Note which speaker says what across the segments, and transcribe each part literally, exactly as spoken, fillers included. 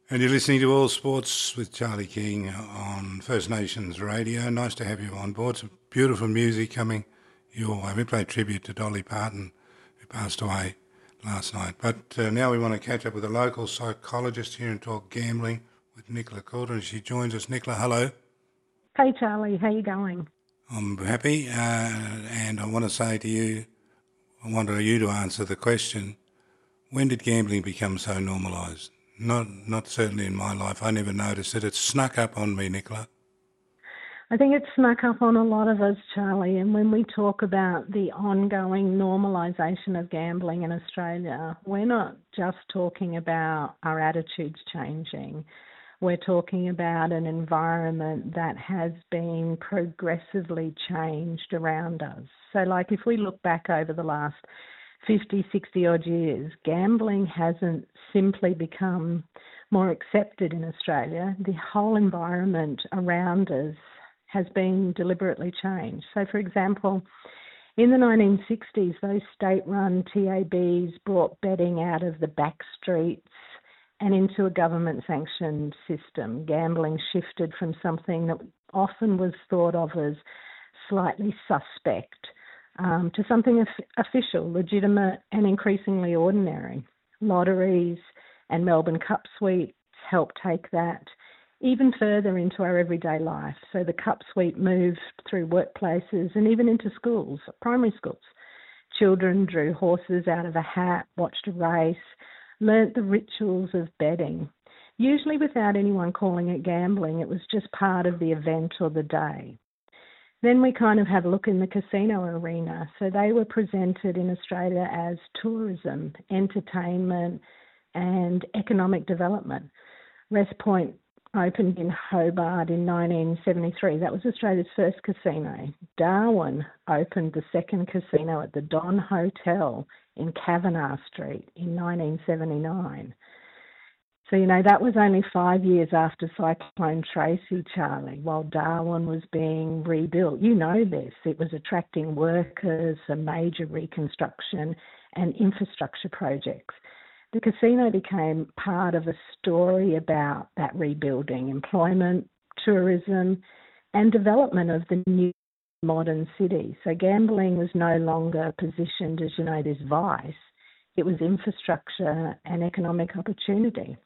Speaker 1: And you're listening to All Sports with Charlie King on First Nations Radio. Nice to have you on board. Some beautiful music coming your way. We played tribute to Dolly Parton, who passed away last night. But uh, now we want to catch up with a local psychologist here and talk gambling with Nicola Coulter. She joins us. Nicola, hello.
Speaker 2: Hey Charlie, how you going?
Speaker 1: I'm happy, uh, and I want to say to you, I want you to answer the question, when did gambling become so normalised? Not not certainly in my life. I never noticed it. It snuck up on me, Nicola.
Speaker 2: I think it snuck up on a lot of us, Charlie, and when we talk about the ongoing normalisation of gambling in Australia, we're not just talking about our attitudes changing. We're talking about an environment that has been progressively changed around us. So like if we look back over the last fifty, sixty odd years, gambling hasn't simply become more accepted in Australia. The whole environment around us has been deliberately changed. So for example, in the nineteen sixties, those state-run T A Bs brought betting out of the back streets and into a government-sanctioned system. Gambling shifted from something that often was thought of as slightly suspect Um, to something official, legitimate and increasingly ordinary. Lotteries and Melbourne Cup Suites help take that even further into our everyday life. So the Cup Suite moved through workplaces and even into schools, primary schools. Children drew horses out of a hat, watched a race, learnt the rituals of betting. Usually without anyone calling it gambling, it was just part of the event or the day. Then we kind of have a look in the casino arena. So they were presented in Australia as tourism, entertainment and economic development. West Point opened in Hobart in nineteen seventy-three. That was Australia's first casino. Darwin opened the second casino at the Don Hotel in Kavanagh Street in nineteen seventy-nine. So, you know, that was only five years after Cyclone Tracy, Charlie, while Darwin was being rebuilt. You know this. It was attracting workers, a major reconstruction and infrastructure projects. The casino became part of a story about that rebuilding, employment, tourism and development of the new modern city. So gambling was no longer positioned as, you know, this vice. It was infrastructure and economic opportunity.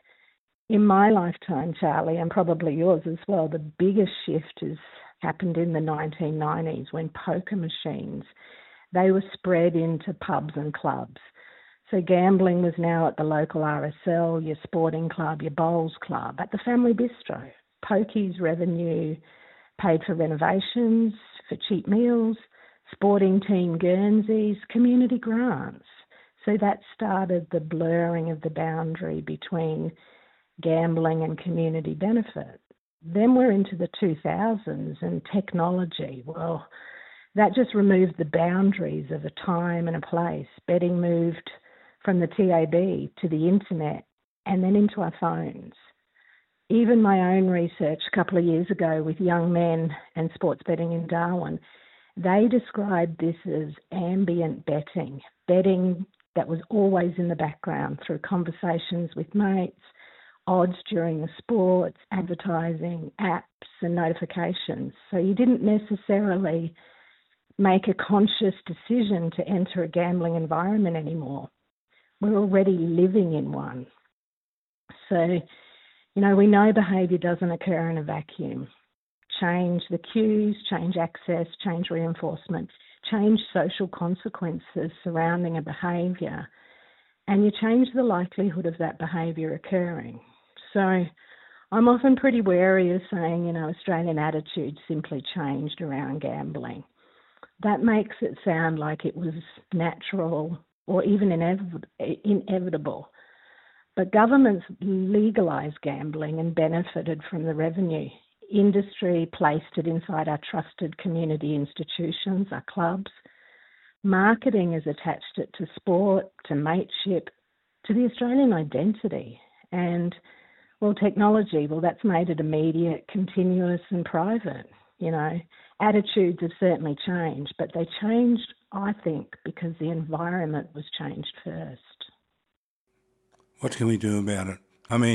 Speaker 2: In my lifetime, Charlie, and probably yours as well, the biggest shift has happened in the nineteen nineties when poker machines, they were spread into pubs and clubs. So gambling was now at the local R S L, your sporting club, your bowls club, at the family bistro. Pokies revenue paid for renovations, for cheap meals, sporting team Guernseys, community grants. So that started the blurring of the boundary between gambling and community benefit. Then we're into the two thousands and technology. Well, that just removed the boundaries of a time and a place. Betting moved from the T A B to the internet and then into our phones. Even my own research a couple of years ago with young men and sports betting in Darwin, they described this as ambient betting, betting that was always in the background through conversations with mates, odds during the sports, advertising, apps and notifications. So you didn't necessarily make a conscious decision to enter a gambling environment anymore. We're already living in one. So, you know, we know behaviour doesn't occur in a vacuum. Change the cues, change access, change reinforcement, change social consequences surrounding a behaviour, and you change the likelihood of that behaviour occurring. So I'm often pretty wary of saying, you know, Australian attitudes simply changed around gambling. That makes it sound like it was natural or even inev- inevitable. But governments legalised gambling and benefited from the revenue. Industry placed it inside our trusted community institutions, our clubs. Marketing has attached it to sport, to mateship, to the Australian identity. And well, technology, well, that's made it immediate, continuous and private. You know, attitudes have certainly changed, but they changed, I think, because the environment was changed first.
Speaker 1: What can we do about it? I mean,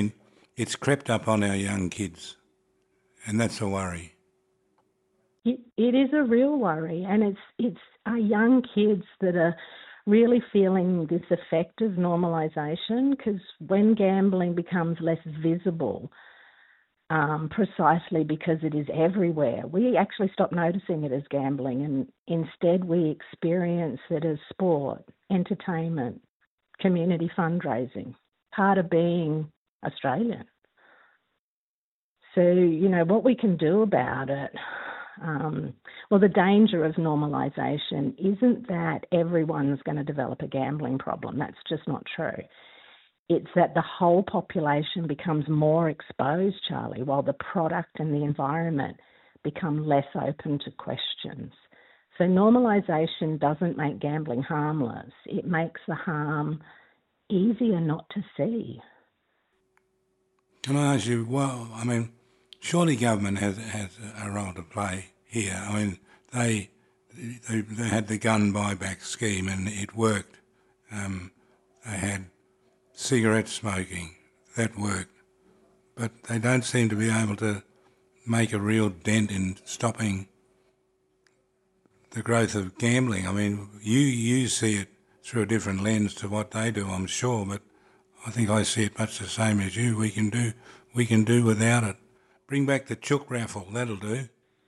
Speaker 1: it's crept up on our young kids, and that's a worry.
Speaker 2: It, it is a real worry, and it's it's our young kids that are really feeling this effect of normalisation, because when gambling becomes less visible, um, precisely because it is everywhere, we actually stop noticing it as gambling, and instead we experience it as sport, entertainment, community fundraising, part of being Australian. So, you know, what we can do about it, um, well, the danger of normalisation isn't that everyone's going to develop a gambling problem. That's just not true. It's that the whole population becomes more exposed, Charlie, while the product and the environment become less open to questions. So normalisation doesn't make gambling harmless. It makes the harm easier not to see.
Speaker 1: Can I ask you, well, I mean, surely government has has a role to play here. I mean, they they, they had the gun buyback scheme and it worked. Um, they had cigarette smoking, that worked. But they don't seem to be able to make a real dent in stopping the growth of gambling. I mean, you, you see it through a different lens to what they do, I'm sure, but I think I see it much the same as you. We can do we can do without it. Bring back the chook raffle, that'll do.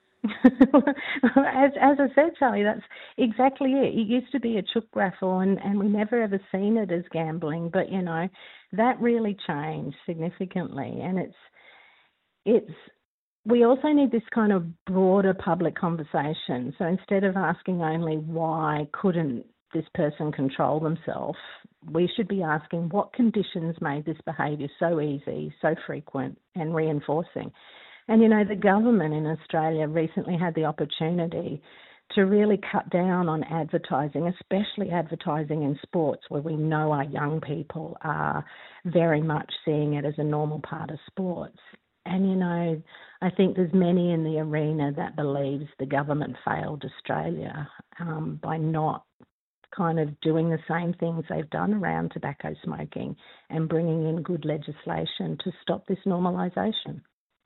Speaker 2: as, as I said, Charlie, that's exactly it. It used to be a chook raffle, and, and we never ever seen it as gambling, but, you know, that really changed significantly. And it's it's we also need this kind of broader public conversation. So instead of asking only why couldn't this person control themselves, we should be asking what conditions made this behaviour so easy, so frequent and reinforcing. And, you know, the government in Australia recently had the opportunity to really cut down on advertising, especially advertising in sports, where we know our young people are very much seeing it as a normal part of sports. And, you know, I think there's many in the arena that believes the government failed Australia um, by not kind of doing the same things they've done around tobacco smoking and bringing in good legislation to stop this normalisation.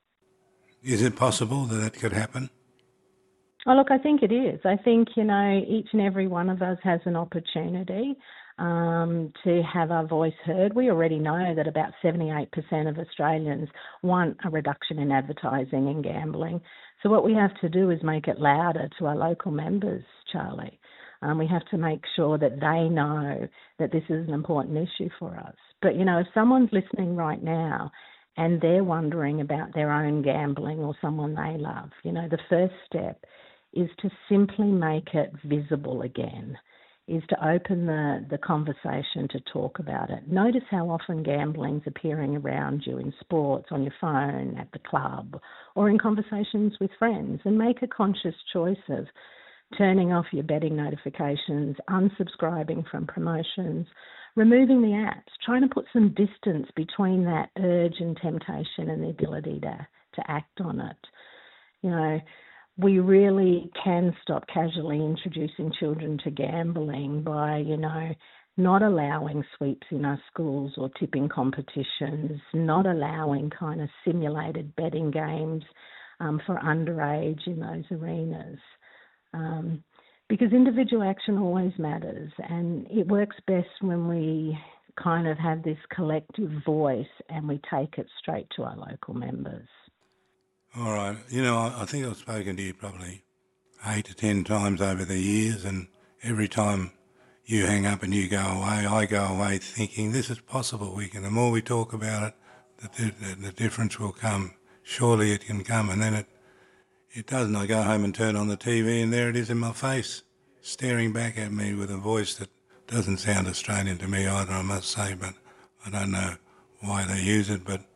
Speaker 1: Is it possible that that could happen?
Speaker 2: Oh, look, I think it is. I think, you know, each and every one of us has an opportunity um, to have our voice heard. We already know that about seventy-eight percent of Australians want a reduction in advertising and gambling. So what we have to do is make it louder to our local members, Charlie. Um, we have to make sure that they know that this is an important issue for us. But, you know, if someone's listening right now and they're wondering about their own gambling or someone they love, you know, the first step is to simply make it visible again, is to open the, the conversation to talk about it. Notice how often gambling's appearing around you in sports, on your phone, at the club, or in conversations with friends, and make a conscious choice of turning off your betting notifications, unsubscribing from promotions, removing the apps, trying to put some distance between that urge and temptation and the ability to, to act on it. You know, we really can stop casually introducing children to gambling by, you know, not allowing sweeps in our schools or tipping competitions, not allowing kind of simulated betting games um, for underage in those arenas. Um, because individual action always matters, and it works best when we kind of have this collective voice and we take it straight to our local members.
Speaker 1: All right. You know, I, I think I've spoken to you probably eight to ten times over the years, and every time you hang up and you go away, I go away thinking this is possible. We can. The more we talk about it, the, the, the difference will come. Surely it can come, and then it It doesn't. I go home and turn on the T V and there it is in my face, staring back at me with a voice that doesn't sound Australian to me either, I must say, but I don't know why they use it, but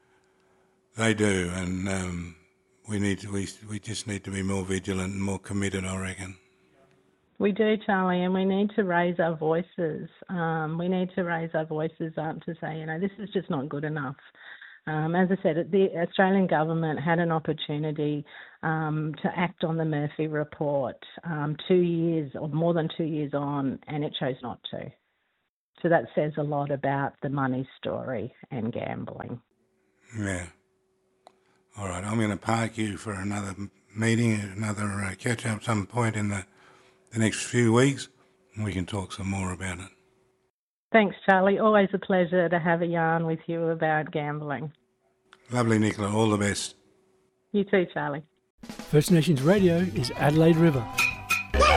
Speaker 1: they do, and um, we need to, we, we just need to be more vigilant and more committed, I reckon.
Speaker 2: We do, Charlie, and we need to raise our voices. Um, we need to raise our voices up to say, you know, this is just not good enough. Um, as I said, the Australian government had an opportunity um, to act on the Murphy report um, two years or more than two years on, and it chose not to. So that says a lot about the money story and gambling.
Speaker 1: Yeah. All right, I'm going to park you for another meeting, another uh, catch-up some point in the, the next few weeks, and we can talk some more about it.
Speaker 2: Thanks, Charlie. Always a pleasure to have a yarn with you about gambling.
Speaker 1: Lovely, Nicola. All the best.
Speaker 2: You too, Charlie.
Speaker 3: First Nations Radio is Adelaide River.